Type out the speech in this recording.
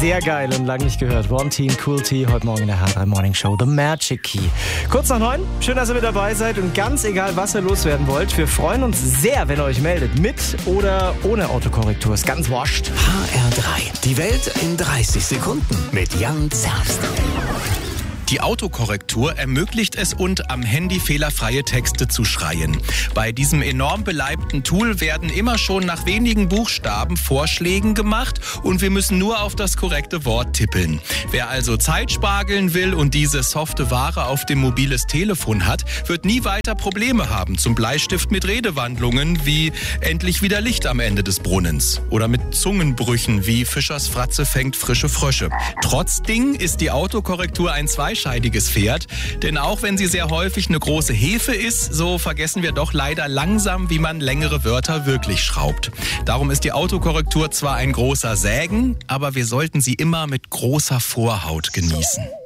Sehr geil und lange nicht gehört. One Teen, Cool Tea, heute Morgen in der H3 Morning Show, The Magic Key. Kurz nach 9, schön, dass ihr mit dabei seid und ganz egal, was ihr loswerden wollt, wir freuen uns sehr, wenn ihr euch meldet, mit oder ohne Autokorrektur, ist ganz wurscht. HR3, die Welt in 30 Sekunden mit Jan Zerbst. Die Autokorrektur ermöglicht es uns, am Handy fehlerfreie Texte zu schreien. Bei diesem enorm beleibten Tool werden immer schon nach wenigen Buchstaben Vorschläge gemacht und wir müssen nur auf das korrekte Wort tippeln. Wer also Zeit spargeln will und diese softe Ware auf dem mobiles Telefon hat, wird nie weiter Probleme haben. Zum Bleistift mit Redewandlungen wie endlich wieder Licht am Ende des Brunnens oder mit Zungenbrüchen wie Fischers Fratze fängt frische Frösche. Trotzdem ist die Autokorrektur ein zweischneidiges Pferd, denn auch wenn sie sehr häufig eine große Hefe ist, so vergessen wir doch leider langsam, wie man längere Wörter wirklich schraubt. Darum ist die Autokorrektur zwar ein großer Segen, aber wir sollten sie immer mit großer Vorhaut genießen.